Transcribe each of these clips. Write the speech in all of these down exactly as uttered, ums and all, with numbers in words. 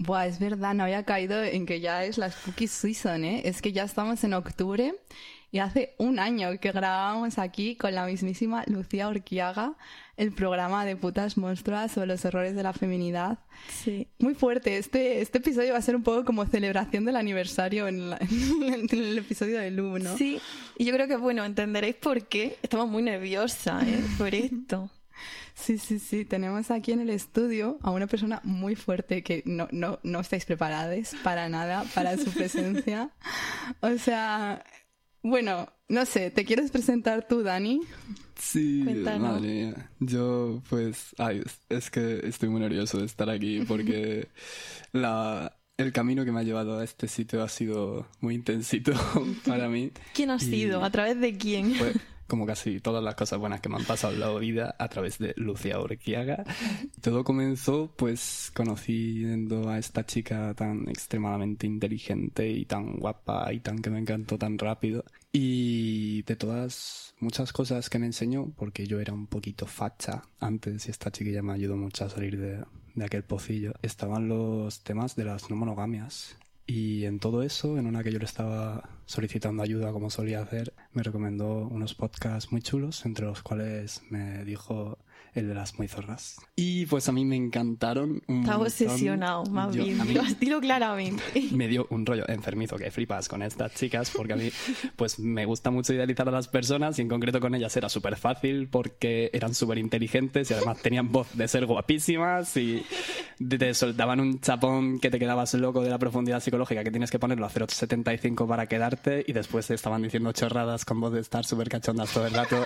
Buah, es verdad, no había caído en que ya es la Spooky Season, ¿eh? Es que ya estamos en octubre y hace un año que grabábamos aquí con la mismísima Lucía Urquiaga el programa de Putas Monstruas sobre los horrores de la feminidad. Sí. Muy fuerte. Este, este episodio va a ser un poco como celebración del aniversario en, la, en el episodio de Lu, ¿no? Sí, y yo creo que, bueno, entenderéis por qué estamos muy nerviosas, ¿eh? Por esto. Sí, sí, sí. Tenemos aquí en el estudio a una persona muy fuerte que no, no, no estáis preparadas para nada para su presencia. O sea, bueno, no sé, ¿te quieres presentar tú, Dani? Sí, Cuéntanos. madre mía. Yo, pues, ay, es, es que estoy muy nervioso de estar aquí porque la, el camino que me ha llevado a este sitio ha sido muy intensito para mí. ¿Quién ha Y sido? ¿A través de quién? Fue como casi todas las cosas buenas que me han pasado en la vida a través de Lucía Urquiaga. Todo comenzó, pues, conociendo a esta chica tan extremadamente inteligente y tan guapa y tan que me encantó tan rápido. Y de todas muchas cosas que me enseñó, porque yo era un poquito facha antes y esta chiquilla me ayudó mucho a salir de, de aquel pocillo, estaban los temas de las no monogamias. Y en todo eso, en una que yo le estaba solicitando ayuda como solía hacer, me recomendó unos podcasts muy chulos, entre los cuales me dijo el de las muy zorras. Y pues a mí me encantaron un Estaba montón. obsesionado, más Yo- bien. a mí Dilo, dilo claramente. me dio un rollo enfermizo que flipas con estas chicas, porque a mí pues me gusta mucho idealizar a las personas y en concreto con ellas era súper fácil porque eran súper inteligentes y además tenían voz de ser guapísimas y te soltaban un chapón que te quedabas loco de la profundidad psicológica que tienes que ponerlo a cero coma setenta y cinco para quedarte y después te estaban diciendo chorradas con voz de estar súper cachondas todo el rato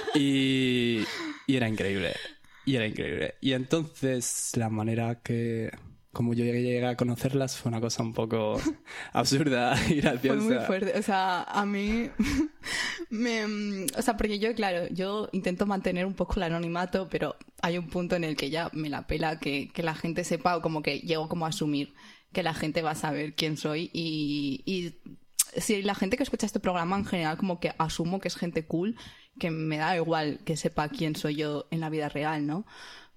y, y era increíble. Y era increíble. Y entonces la manera que, como yo llegué a conocerlas, fue una cosa un poco absurda y Fue graciosa. muy fuerte. O sea, a mí me... O sea, porque yo, claro, yo intento mantener un poco el anonimato, pero hay un punto en el que ya me la pela que, que la gente sepa, o como que llego como a asumir que la gente va a saber quién soy y... y si la gente que escucha este programa en general como que asumo que es gente cool, que me da igual que sepa quién soy yo en la vida real, ¿no?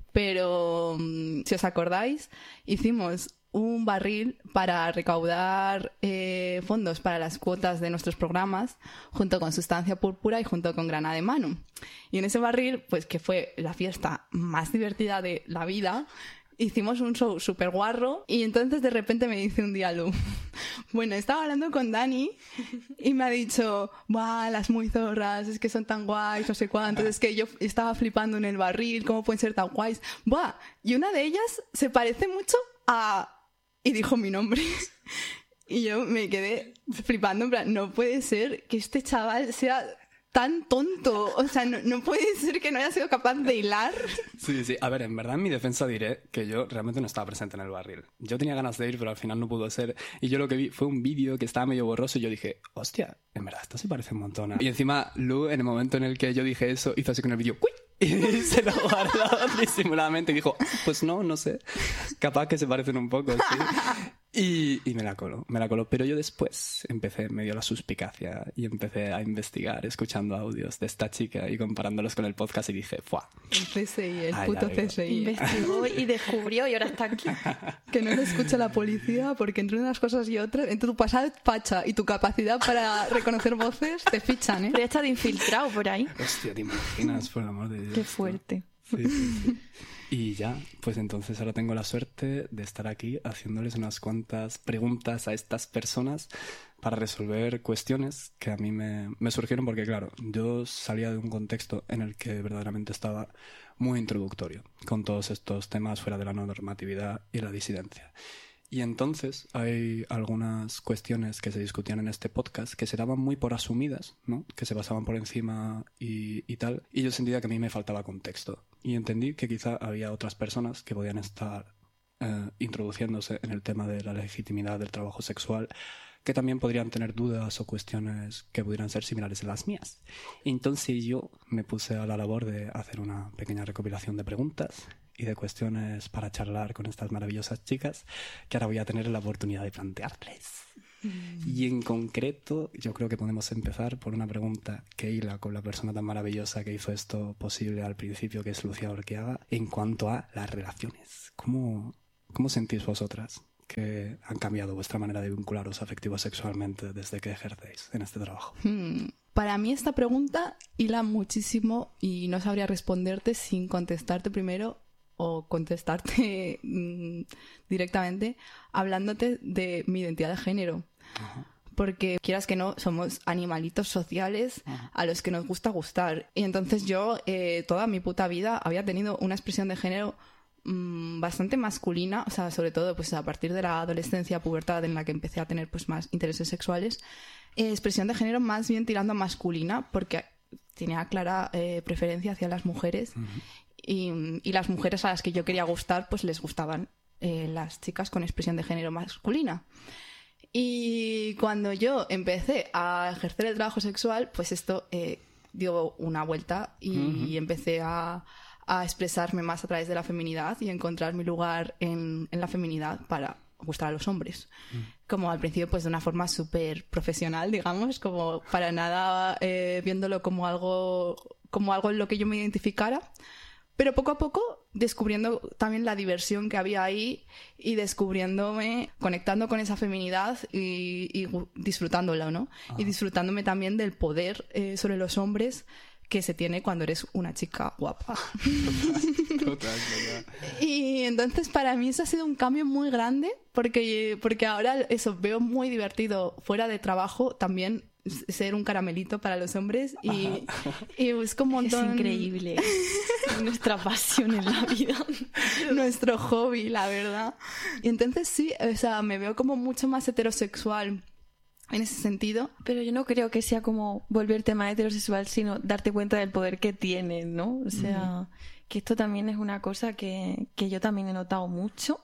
Pero mm, si os acordáis, hicimos un barril para recaudar eh, fondos para las cuotas de nuestros programas junto con Sustancia Púrpura y junto con Granada de Manu. Y en ese barril, pues que fue la fiesta más divertida de la vida, hicimos un show súper guarro y entonces de repente me dice un día Lu, bueno, estaba hablando con Dani y me ha dicho, ¡buah, las muy zorras, es que son tan guays, no sé cuánto! Es que yo estaba flipando en el barril, ¿cómo pueden ser tan guays? ¡Buah! Y una de ellas se parece mucho a... Y dijo mi nombre. Y yo me quedé flipando, en plan, no puede ser que este chaval sea tan tonto. O sea, no, no puede ser que no haya sido capaz de hilar. Sí, sí. A ver, en verdad en mi defensa diré que yo realmente no estaba presente en el barril. Yo tenía ganas de ir, pero al final no pudo ser. Y yo lo que vi fue un vídeo que estaba medio borroso y yo dije, hostia, en verdad esto se parece un montón. Y encima Lu, en el momento en el que yo dije eso, hizo así con el vídeo, ¡cuy! Y se lo guardó disimuladamente y dijo, "Ah, pues no, no sé. Capaz que se parecen un poco, sí". Y, y me la coló, me la coló. Pero yo después empecé, me dio la suspicacia y empecé a investigar escuchando audios de esta chica y comparándolos con el podcast y dije, ¡fuah! El C S I, el Ay, puto la digo. C S I. Investigó y descubrió y ahora está aquí. Que no lo escuche la policía porque entre unas cosas y otras, entre tu pasada facha y tu capacidad para reconocer voces, te fichan, ¿eh? Pero ya está de infiltrado por ahí. Hostia, ¿te imaginas? Por el amor de Dios. Qué fuerte. Sí, sí, sí. Y ya, pues entonces ahora tengo la suerte de estar aquí haciéndoles unas cuantas preguntas a estas personas para resolver cuestiones que a mí me, me surgieron porque, claro, yo salía de un contexto en el que verdaderamente estaba muy introductorio con todos estos temas fuera de la normatividad y la disidencia. Y entonces hay algunas cuestiones que se discutían en este podcast que se daban muy por asumidas, ¿no? Que se pasaban por encima y, y tal. Y yo sentía que a mí me faltaba contexto. Y entendí que quizá había otras personas que podían estar eh, introduciéndose en el tema de la legitimidad del trabajo sexual que también podrían tener dudas o cuestiones que pudieran ser similares a las mías. Entonces yo me puse a la labor de hacer una pequeña recopilación de preguntas y de cuestiones para charlar con estas maravillosas chicas que ahora voy a tener la oportunidad de plantearles. Mm. Y en concreto, yo creo que podemos empezar por una pregunta que hila con la persona tan maravillosa que hizo esto posible al principio, que es Lucía Urquiaga, en cuanto a las relaciones. ¿Cómo, cómo sentís vosotras que han cambiado vuestra manera de vincularos afectivo-sexualmente desde que ejercéis en este trabajo? Hmm. Para mí esta pregunta hila muchísimo y no sabría responderte sin contestarte primero o contestarte mmm, directamente hablándote de mi identidad de género. Uh-huh. Porque quieras que no, somos animalitos sociales uh-huh. a los que nos gusta gustar. Y entonces yo eh, toda mi puta vida había tenido una expresión de género mmm, bastante masculina, o sea, sobre todo pues a partir de la adolescencia, pubertad, en la que empecé a tener pues más intereses sexuales. Eh, expresión de género más bien tirando a masculina, porque tenía clara eh, preferencia hacia las mujeres. Uh-huh. Y, y las mujeres a las que yo quería gustar, pues les gustaban eh, las chicas con expresión de género masculina. Y cuando yo empecé a ejercer el trabajo sexual, pues esto eh, dio una vuelta y uh-huh. empecé a, a expresarme más a través de la feminidad y encontrar mi lugar en, en la feminidad para gustar a los hombres. Uh-huh. Como al principio, pues de una forma súper profesional, digamos, como para nada eh, viéndolo como algo, como algo en lo que yo me identificara. Pero poco a poco descubriendo también la diversión que había ahí y descubriéndome, conectando con esa feminidad y, y disfrutándola, ¿no? Ah. Y disfrutándome también del poder eh, sobre los hombres que se tiene cuando eres una chica guapa. Total, total, total. Y entonces para mí eso ha sido un cambio muy grande porque, porque ahora eso veo muy divertido fuera de trabajo también ser un caramelito para los hombres y, y busco un montón... Es increíble. Nuestra pasión en la vida. Nuestro hobby, la verdad. Y entonces sí, o sea, me veo como mucho más heterosexual en ese sentido. Pero yo no creo que sea como volverte más heterosexual, sino darte cuenta del poder que tienes, ¿no? O sea, uh-huh. que esto también es una cosa que, que yo también he notado mucho.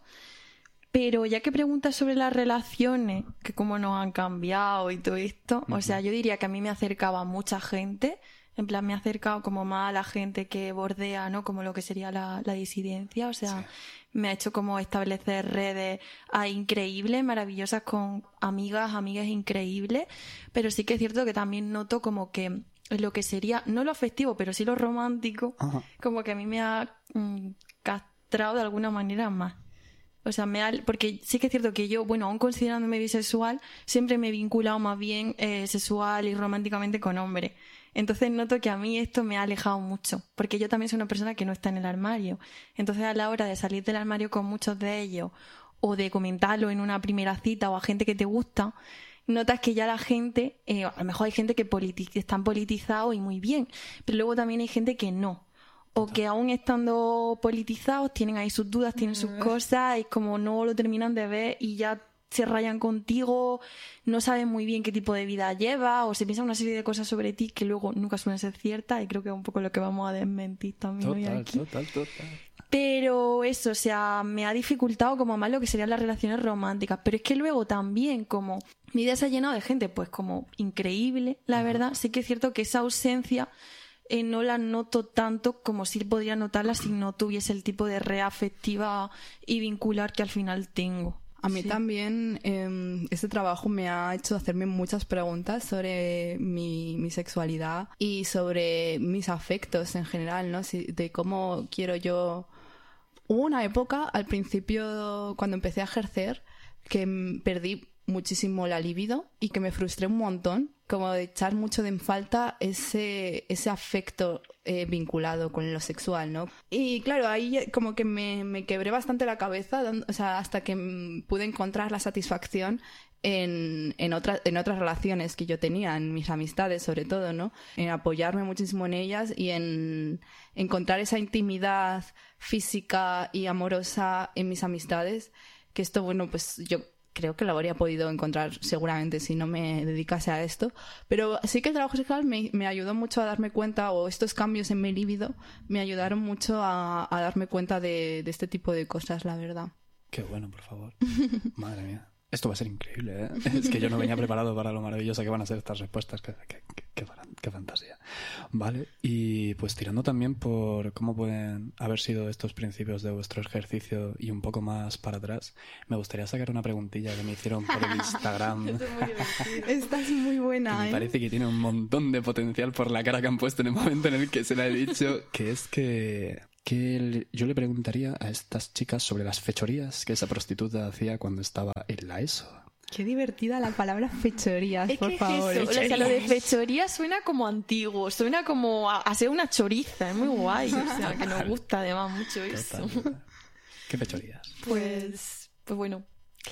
Pero ya que preguntas sobre las relaciones, que cómo nos han cambiado y todo esto, uh-huh. o sea, yo diría que a mí me acercaba mucha gente, en plan me ha acercado como más a la gente que bordea, ¿no? Como lo que sería la, la disidencia, o sea, sí. me ha hecho como establecer redes ah, increíbles, maravillosas con amigas, amigas increíbles, pero sí que es cierto que también noto como que lo que sería, no lo afectivo, pero sí lo romántico, uh-huh. como que a mí me ha mm, castrado de alguna manera más. O sea, me ha, porque sí que es cierto que yo, bueno, aún considerándome bisexual, siempre me he vinculado más bien eh, sexual y románticamente con hombres. Entonces noto que a mí esto me ha alejado mucho, porque yo también soy una persona que no está en el armario. Entonces a la hora de salir del armario con muchos de ellos, o de comentarlo en una primera cita o a gente que te gusta, notas que ya la gente, eh, a lo mejor hay gente que politi- están politizados y muy bien, pero luego también hay gente que no. O que aún estando politizados tienen ahí sus dudas, tienen sus cosas y como no lo terminan de ver y ya se rayan contigo, no saben muy bien qué tipo de vida lleva o se piensan una serie de cosas sobre ti que luego nunca suelen ser ciertas y creo que es un poco lo que vamos a desmentir también total, hoy aquí. Total, total. Pero eso, o sea, me ha dificultado como más lo que serían las relaciones románticas. Pero es que luego también como mi vida se ha llenado de gente pues como increíble, la uh-huh. verdad. Sí que es cierto que esa ausencia... Eh, no la noto tanto como si podría notarla si no tuviese el tipo de red afectiva y vincular que al final tengo. A mí sí. también eh, este trabajo me ha hecho hacerme muchas preguntas sobre mi, mi sexualidad y sobre mis afectos en general, ¿no? Si, de cómo quiero yo... Hubo una época al principio cuando empecé a ejercer que perdí muchísimo la libido y que me frustré un montón, como de echar mucho de en falta ese, ese afecto eh, vinculado con lo sexual, ¿no? Y claro, ahí como que me, me quebré bastante la cabeza, o sea, hasta que pude encontrar la satisfacción en, en, otra, en otras relaciones que yo tenía, en mis amistades sobre todo, ¿no? En apoyarme muchísimo en ellas y en encontrar esa intimidad física y amorosa en mis amistades, que esto, bueno, pues yo creo que lo habría podido encontrar seguramente si no me dedicase a esto, pero sí que el trabajo sexual me, me ayudó mucho a darme cuenta, o estos cambios en mi libido me ayudaron mucho a, a darme cuenta de, de este tipo de cosas, la verdad. Qué bueno, por favor. Madre mía. Esto va a ser increíble, ¿eh? Es que yo no venía preparado para lo maravilloso que van a ser estas respuestas. Qué, qué, qué, qué, qué fantasía. Vale, y pues tirando también por cómo pueden haber sido estos principios de vuestro ejercicio y un poco más para atrás, me gustaría sacar una preguntilla que me hicieron por el Instagram. Esto es muy divertido. Esta es muy buena, que ¿eh? Me parece que tiene un montón de potencial por la cara que han puesto en el momento en el que se la he dicho, que es que... que el- yo le preguntaría a estas chicas sobre las fechorías que esa prostituta hacía cuando estaba en la ESO. Qué divertida la palabra fechorías, Es por que es favor. eso, o sea, lo de fechoría suena como antiguo, suena como a, a ser una choriza, es muy guay, o sea, que nos gusta además mucho eso. Total. ¿Qué fechorías? Pues, pues bueno,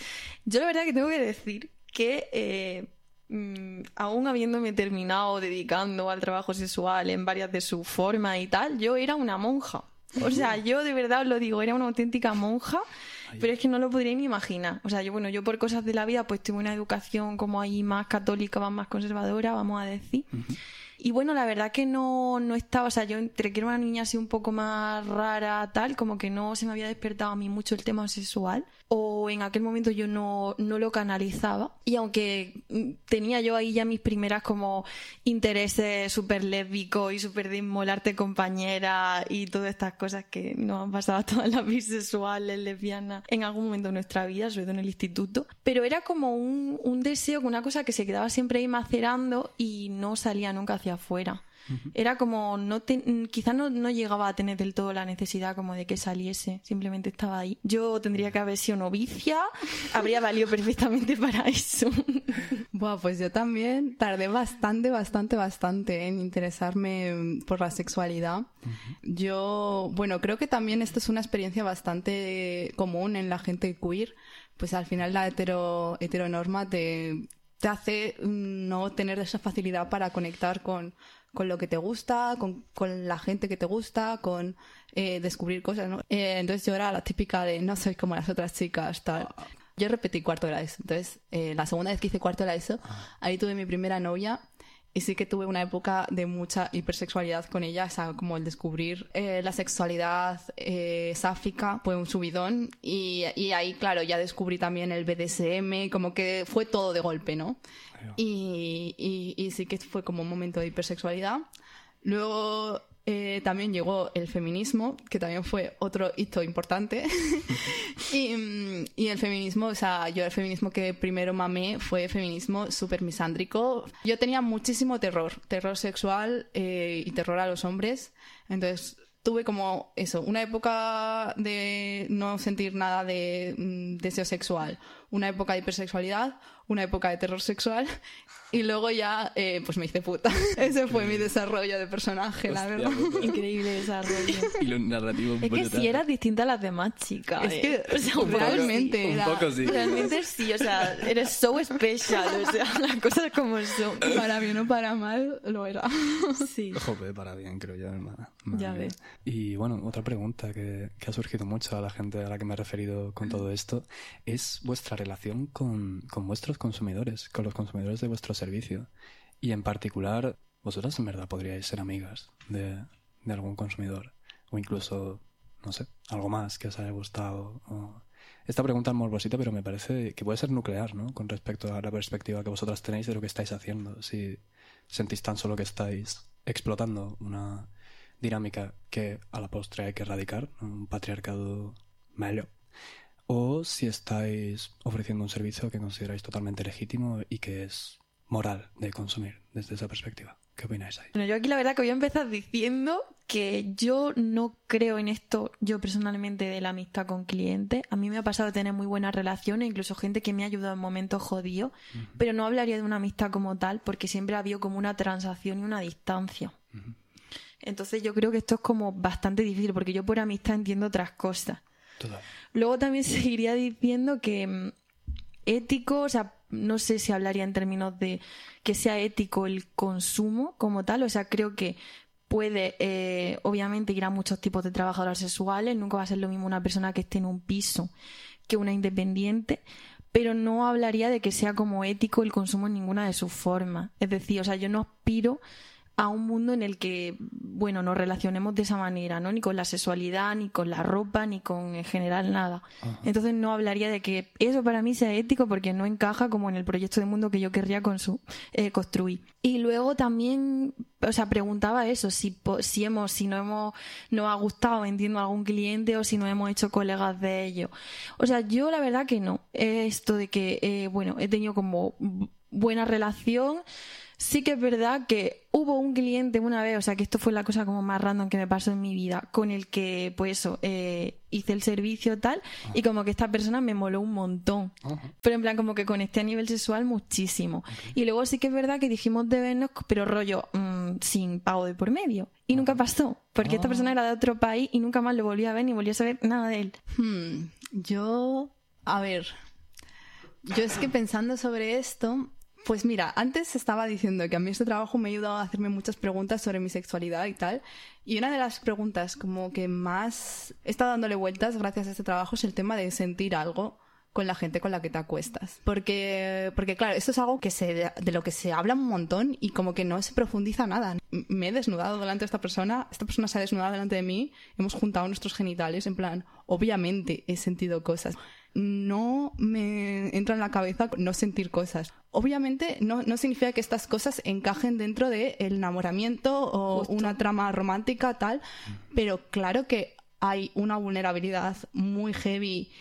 yo la verdad que tengo que decir que eh, mm, aún habiéndome terminado dedicando al trabajo sexual en varias de sus formas y tal, yo era una monja. O sea, yo de verdad os lo digo, era una auténtica monja, pero es que no lo podría ni imaginar. O sea, yo, bueno, yo por cosas de la vida pues tuve una educación como ahí más católica, más, más conservadora, vamos a decir. Ujú. Y bueno, la verdad que no, no estaba, o sea, yo entre que era una niña así un poco más rara, tal, como que no se me había despertado a mí mucho el tema sexual, o en aquel momento yo no, no lo canalizaba. Y aunque mm, tenía yo ahí ya mis primeras como intereses súper lésbicos y súper de molarte compañera y todas estas cosas que nos han pasado a todas las bisexuales, lesbianas, en algún momento de nuestra vida, sobre todo en el instituto, pero era como un, un deseo, una cosa que se quedaba siempre ahí macerando y no salía nunca hacia afuera. Uh-huh. Era como, no te, quizás no, no llegaba a tener del todo la necesidad como de que saliese, simplemente estaba ahí. Yo tendría que haber sido novicia, habría valido perfectamente para eso. Buah, pues yo también tardé bastante, bastante, bastante en interesarme por la sexualidad. Uh-huh. Yo, bueno, creo que también esto es una experiencia bastante común en la gente queer, pues al final la hetero, heteronorma te... te hace no tener esa facilidad para conectar con, con lo que te gusta, con, con la gente que te gusta, con eh, descubrir cosas, ¿no? Eh, entonces yo era la típica de no soy como las otras chicas, tal. Yo repetí cuarto de la ESO, entonces eh, la segunda vez que hice cuarto de la ESO, ahí tuve mi primera novia. Y sí que tuve una época de mucha hipersexualidad con ella, o sea, como el descubrir eh, la sexualidad eh, sáfica, fue un subidón. Y, y ahí, claro, ya descubrí también el B D S M, como que fue todo de golpe, ¿no? Y, y, y sí que fue como un momento de hipersexualidad. Luego eh, también llegó el feminismo, que también fue otro hito importante. y, y el feminismo, o sea, yo el feminismo que primero mamé fue feminismo súper misándrico. Yo tenía muchísimo terror, terror sexual eh, y terror a los hombres. Entonces tuve como eso, una época de no sentir nada de mm, deseo sexual, una época de hipersexualidad, una época de terror sexual y luego ya eh, pues me hice puta. Ese fue mi desarrollo de personaje, la Hostia, verdad. puta. Increíble desarrollo. Y lo narrativo Es que brutal. si eras distinta a las demás chicas. Es ¿eh? que o sea, un realmente Un era... poco sí. Realmente sí, o sea, eres so special, o sea, las cosas como son. Para bien o para mal, lo era. Sí. Jope, para bien, creo yo, hermana. Ya ves. Y bueno, otra pregunta que, que ha surgido mucho a la gente a la que me he referido con todo esto es vuestra relación con, con vuestros consumidores, con los consumidores de vuestro servicio. Y en particular, vosotras en verdad podríais ser amigas de, de algún consumidor. O incluso, no sé, algo más que os haya gustado. O... Esta pregunta es morbosita, pero me parece que puede ser nuclear, ¿no? Con respecto a la perspectiva que vosotras tenéis de lo que estáis haciendo. Si sentís tan solo que estáis explotando una dinámica que a la postre hay que erradicar, un patriarcado malo, o si estáis ofreciendo un servicio que consideráis totalmente legítimo y que es moral de consumir desde esa perspectiva. ¿Qué opináis ahí? Bueno, yo aquí la verdad que voy a empezar diciendo que yo no creo en esto, yo personalmente, de la amistad con clientes. A mí me ha pasado de tener muy buenas relaciones, incluso gente que me ha ayudado en momentos jodidos, uh-huh. pero no hablaría de una amistad como tal porque siempre ha habido como una transacción y una distancia. Uh-huh. Entonces yo creo que esto es como bastante difícil porque yo por amistad entiendo otras cosas. Total. Luego también seguiría diciendo que mmm, ético, o sea, no sé si hablaría en términos de que sea ético el consumo como tal, o sea, creo que puede eh, obviamente ir a muchos tipos de trabajadoras sexuales, nunca va a ser lo mismo una persona que esté en un piso que una independiente, pero no hablaría de que sea como ético el consumo en ninguna de sus formas. Es decir, o sea, yo no aspiro a un mundo en el que, bueno, nos relacionemos de esa manera, ¿no? Ni con la sexualidad, ni con la ropa, ni con en general nada. Ajá. Entonces no hablaría de que eso para mí sea ético porque no encaja como en el proyecto de mundo que yo querría consu- eh, construir. Y luego también, o sea, preguntaba eso, si, si hemos, si no hemos, nos ha gustado, entiendo, a algún cliente o si nos hemos hecho colegas de ellos. O sea, yo la verdad que no. Esto de que, eh, bueno, he tenido como buena relación. Sí que es verdad que hubo un cliente una vez, o sea que esto fue la cosa como más random que me pasó en mi vida, con el que, pues eso, eh, hice el servicio tal, uh-huh. y como que esta persona me moló un montón. Uh-huh. Pero en plan como que conecté a nivel sexual muchísimo. Okay. Y luego sí que es verdad que dijimos de vernos, pero rollo mmm, sin pago de por medio. Y uh-huh. nunca pasó, porque uh-huh. esta persona era de otro país y nunca más lo volví a ver ni volví a saber nada de él. Hmm, yo, a ver, yo es que pensando sobre esto... Pues mira, antes estaba diciendo que a mí este trabajo me ha ayudado a hacerme muchas preguntas sobre mi sexualidad y tal. Y una de las preguntas como que más he estado dándole vueltas gracias a este trabajo es el tema de sentir algo con la gente con la que te acuestas. Porque, porque claro, esto es algo que se, de lo que se habla un montón y como que no se profundiza nada. Me he desnudado delante de esta persona, esta persona se ha desnudado delante de mí, hemos juntado nuestros genitales, en plan, obviamente he sentido cosas. No me entra en la cabeza no sentir cosas. Obviamente no, no significa que estas cosas encajen dentro del enamoramiento o Justo. Una trama romántica tal, pero claro que hay una vulnerabilidad muy heavy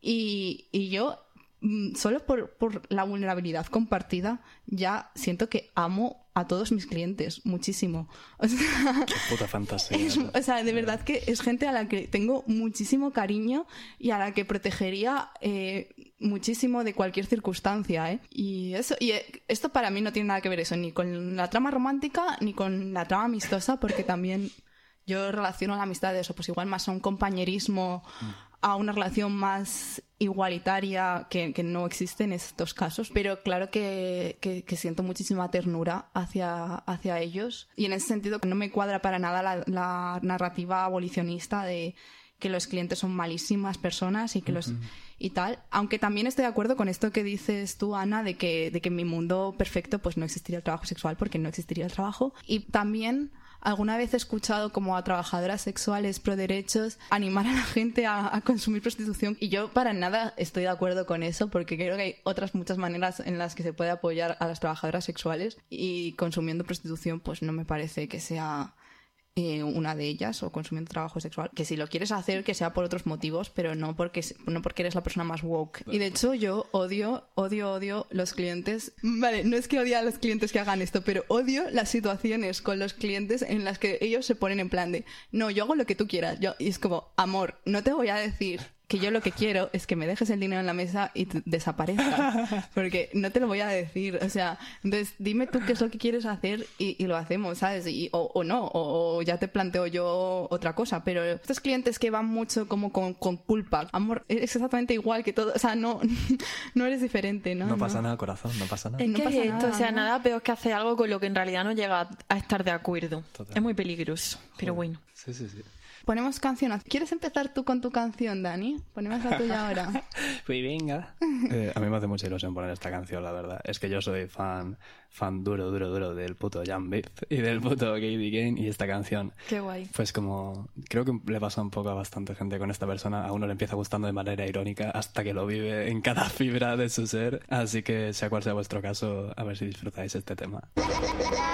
y, y yo solo por, por la vulnerabilidad compartida ya siento que amo a todos mis clientes muchísimo. O sea, qué puta fantasía. Es, o sea, de verdad que es gente a la que tengo muchísimo cariño y a la que protegería eh, muchísimo de cualquier circunstancia, ¿eh? Y eso, y esto para mí no tiene nada que ver eso, ni con la trama romántica ni con la trama amistosa, porque también yo relaciono la amistad de eso, pues igual más a un compañerismo, a una relación más igualitaria que, que no existe en estos casos, pero claro que, que, que siento muchísima ternura hacia, hacia ellos y en ese sentido no me cuadra para nada la, la narrativa abolicionista de que los clientes son malísimas personas y que los... Uh-huh. y tal, aunque también estoy de acuerdo con esto que dices tú, Ana, de que, de que en mi mundo perfecto pues no existiría el trabajo sexual porque no existiría el trabajo. Y también alguna vez he escuchado como a trabajadoras sexuales pro derechos animar a la gente a, a consumir prostitución y yo para nada estoy de acuerdo con eso porque creo que hay otras muchas maneras en las que se puede apoyar a las trabajadoras sexuales y consumiendo prostitución pues no me parece que sea... Eh, una de ellas o consumiendo trabajo sexual, que si lo quieres hacer que sea por otros motivos, pero no porque no porque eres la persona más woke. Y de hecho yo odio, odio, odio los clientes, vale, no es que odie a los clientes que hagan esto, pero odio las situaciones con los clientes en las que ellos se ponen en plan de no, yo hago lo que tú quieras, yo, y es como, amor, no te voy a decir que yo lo que quiero es que me dejes el dinero en la mesa y te desaparezcas, porque no te lo voy a decir, o sea, entonces dime tú qué es lo que quieres hacer y, y lo hacemos, ¿sabes? Y, o, o no, o, o ya te planteo yo otra cosa, pero estos clientes que van mucho como con, con culpa, amor, eres exactamente igual que todo, o sea, no, no eres diferente, ¿no? No pasa no. nada, corazón, no pasa nada. Es no que pasa es esto, nada, o sea, ¿no? nada peor que hacer algo con lo que en realidad no llega a estar de acuerdo. Total. Es muy peligroso, pero Joder. bueno. Sí, sí, sí. Ponemos canción. ¿Quieres empezar tú con tu canción, Dani? Ponemos la tuya ahora. Pues venga. Eh, a mí me hace mucha ilusión poner esta canción, la verdad. Es que yo soy fan fan duro, duro, duro del puto Jan Beef y del puto Katie Kane y esta canción. Qué guay. Pues como... Creo que le pasa un poco a bastante gente con esta persona. A uno le empieza gustando de manera irónica hasta que lo vive en cada fibra de su ser. Así que sea cual sea vuestro caso, a ver si disfrutáis este tema.